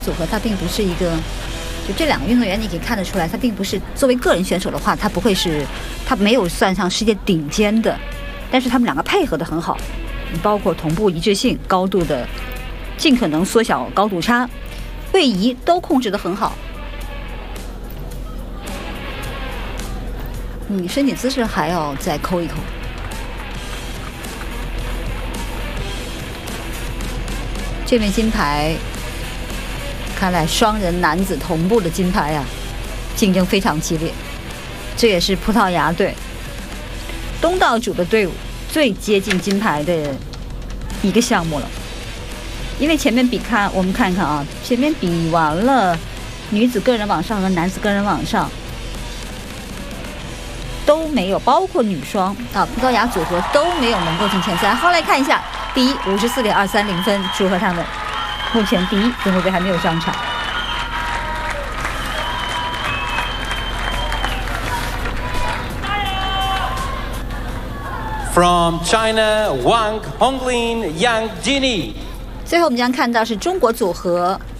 组合它并不是一个，就这两个运动员你可以看得出来，他并不是作为个人选手的话，他不会是，他没有算上世界顶尖的，但是他们两个配合得很好，包括同步一致性、高度的尽可能缩小高度差、位移都控制得很好。身体姿势还要再抠一抠。这面金牌。看来双人男子同步的金牌啊，竞争非常激烈。这也是葡萄牙队东道主的队伍最接近金牌的一个项目了。因为前面我们看看啊，前面比完了女子个人网上和男子个人网上都没有，包括女双啊，葡萄牙组合都没有能够进前三。后来看一下，第一54.230分，祝贺他们。目前第一，中国队还没有上场。 From China, Wang Honglin, Yang Jini。 最后我们将看到是中国组合